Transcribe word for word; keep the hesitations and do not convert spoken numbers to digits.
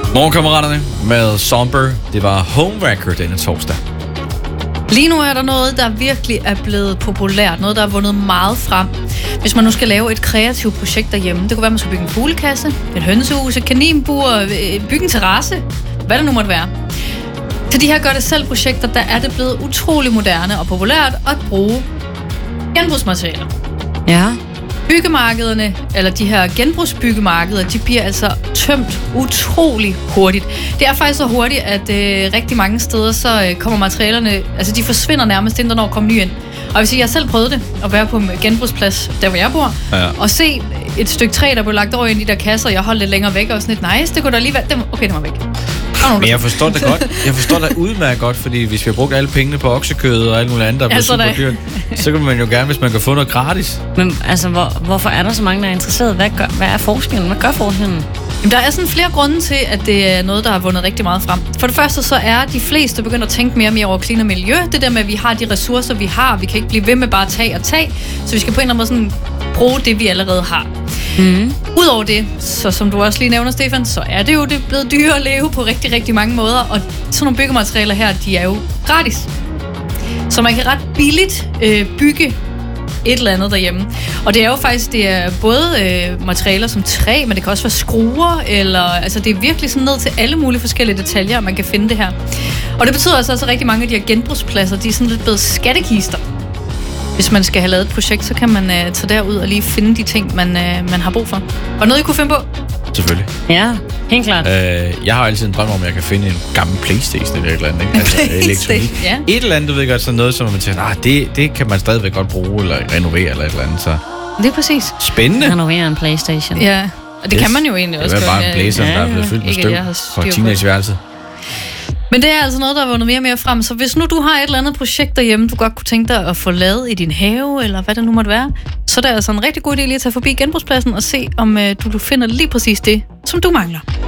Morgenkammeraterne med Somber. Det var Homewrecker denne torsdag. Lige nu er der noget, der virkelig er blevet populært. Noget, der er vundet meget frem. Hvis man nu skal lave et kreativt projekt derhjemme. Det kunne være, at man skal bygge en fuglekasse, et hønsehus, et kaninbur, bygge en terrasse. Hvad det nu måtte være. Til de her gør-det-selv-projekter, der er det blevet utrolig moderne og populært at bruge genbrugsmaterialer. Ja. Byggemarkederne, eller de her genbrugsbyggemarkeder, de bliver altså tømt utrolig hurtigt. Det er faktisk så hurtigt, at øh, rigtig mange steder, så øh, kommer materialerne, altså de forsvinder nærmest, inden der når at komme ny ind. Og hvis jeg har selv prøvet det, at være på en genbrugsplads, der hvor jeg bor, ja. Og se et stykke træ, der blev lagt over ind i de der kasser, jeg holdt lidt længere væk, og sådan lidt, nice, det kunne da lige være, det, okay, det var væk. Men jeg forstår det godt. Jeg forstår det udmærket godt, fordi hvis vi har brugt alle pengene på oksekød og alt muligt andet, der er ja, super dyrt, så kan man jo gerne, hvis man kan få noget gratis. Men altså, hvor, hvorfor er der så mange, der er interesseret? Hvad, gør, hvad er forskellen? Hvad gør forskellen? Jamen, der er sådan flere grunde til, at det er noget, der har vundet rigtig meget frem. For det første, så er de fleste begyndt at tænke mere og mere over klima og miljø. Det der med, at vi har de ressourcer, vi har. Vi kan ikke blive ved med bare at tage og tage. Så vi skal på en eller anden måde sådan bruge det, vi allerede har. Mm. Udover det, så som du også lige nævner, Stefan, så er det jo det blevet dyrere at leve på rigtig, rigtig mange måder. Og sådan nogle byggematerialer her, de er jo gratis. Så man kan ret billigt øh, bygge et eller andet derhjemme. Og det er jo faktisk, det er både øh, materialer som træ, men det kan også være skruer, eller altså det er virkelig sådan ned til alle mulige forskellige detaljer, man kan finde det her. Og det betyder altså også, at rigtig mange af de her genbrugspladser, de er sådan lidt blevet skattekister. Hvis man skal have lavet et projekt, så kan man øh, tage derud og lige finde de ting, man, øh, man har brug for. Og noget, I kunne finde på? Selvfølgelig. Ja, helt klart. Øh, jeg har altid en drøm om, at jeg kan finde en gammel PlayStation eller et eller andet. Ikke? Altså elektronik. Ja. Et eller andet, du ved godt, sådan noget, som man tænker, ah, det, det kan man stadigvæk godt bruge, eller renovere, eller et eller andet. Så. Det er præcis. Spændende. Renovere en PlayStation. Ja, og det yes. kan man jo egentlig også. Det er bare en blæser, ja, ja. Der er blevet fyldt med støv fra teenageværelset. Men det er altså noget, der er vundet mere og mere frem. Så hvis nu du har et eller andet projekt derhjemme, du godt kunne tænke dig at få lavet i din have, eller hvad det nu måtte være, så er det altså en rigtig god idé lige at tage forbi genbrugspladsen og se, om øh, du finder lige præcis det, som du mangler.